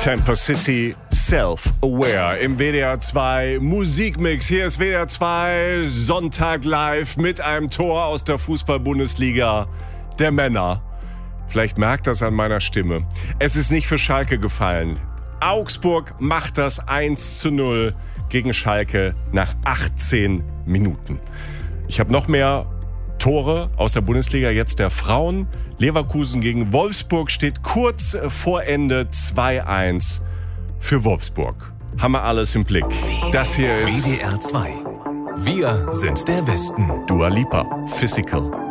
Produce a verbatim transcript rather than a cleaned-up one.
Tampa City Self-Aware im W D R zwei Musikmix. Hier ist W D R zwei Sonntag live mit einem Tor aus der Fußball-Bundesliga der Männer. Vielleicht merkt das an meiner Stimme. Es ist nicht für Schalke gefallen. Augsburg macht das eins zu null gegen Schalke nach achtzehn Minuten. Ich habe noch mehr Tore aus der Bundesliga, jetzt der Frauen. Leverkusen gegen Wolfsburg steht kurz vor Ende zwei eins für Wolfsburg. Haben wir alles im Blick. Das hier ist W D R zwei. Wir sind der Westen. Dua Lipa, Physical.